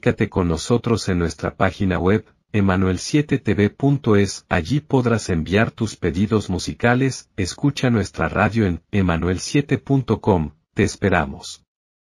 Comunícate con nosotros en nuestra página web, emanuel7tv.es. Allí podrás enviar tus pedidos musicales. Escucha nuestra radio en emanuel7.com. Te esperamos.